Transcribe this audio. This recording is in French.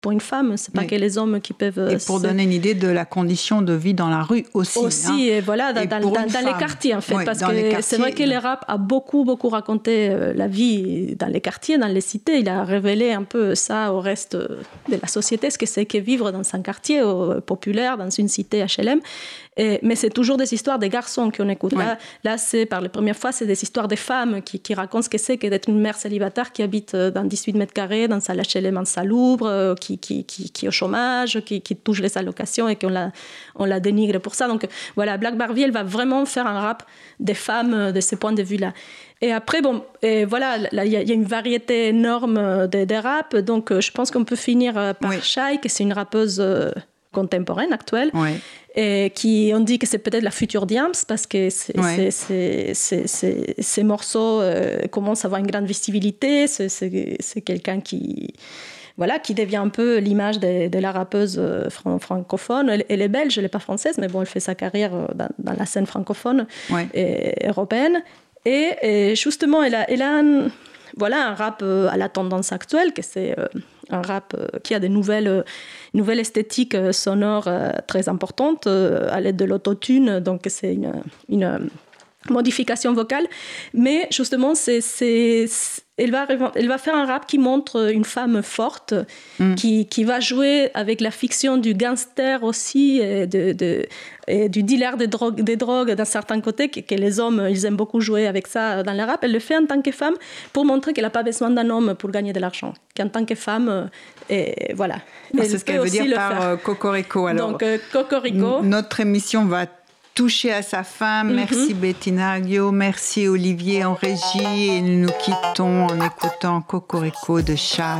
pour une femme, c'est pas que les hommes qui peuvent... Et pour donner une idée de la condition de vie dans la rue aussi. Aussi, et voilà, dans les quartiers, en fait. Oui, parce que c'est vrai que le rap a beaucoup raconté la vie dans les quartiers, dans les cités. Il a révélé un peu ça au reste de la société, ce que c'est que vivre dans un quartier populaire, dans une cité HLM. Mais c'est toujours des histoires des garçons qu'on écoute. Oui. Là, c'est, par la première fois, c'est des histoires des femmes qui racontent ce que c'est que d'être une mère célibataire qui habite dans 18 mètres carrés, dans sa HLM insalubre, qui est au chômage, qui touche les allocations et qu'on la dénigre pour ça. Donc voilà, Black Barbie, elle va vraiment faire un rap des femmes de ce point de vue-là. Et après, voilà, il y a une variété énorme des rap. Donc je pense qu'on peut finir par Shai, que c'est une rappeuse contemporaine, actuelle. Oui. Et on dit que c'est peut-être la future Diams parce que ces morceaux commencent à avoir une grande visibilité. C'est quelqu'un qui devient un peu l'image de la rappeuse francophone. Elle est belge, elle n'est pas française, mais bon, elle fait sa carrière dans la scène francophone et européenne. Et justement, elle a un rap à la tendance actuelle, que c'est un rap qui a des nouvelles esthétiques sonores très importantes à l'aide de l'autotune. Donc, c'est une modification vocale. Mais justement, elle va faire un rap qui montre une femme forte, qui va jouer avec la fiction du gangster aussi, et du dealer des drogues d'un certain côté, que les hommes, ils aiment beaucoup jouer avec ça dans le rap. Elle le fait en tant que femme pour montrer qu'elle n'a pas besoin d'un homme pour gagner de l'argent. Qu'en tant que femme, et voilà. C'est ce qu'elle veut dire par Cocorico. Alors, donc, Cocorico. Notre émission va toucher à sa fin. Merci Bettina Aguio, merci Olivier en régie, et nous nous quittons en écoutant Cocorico de Shai.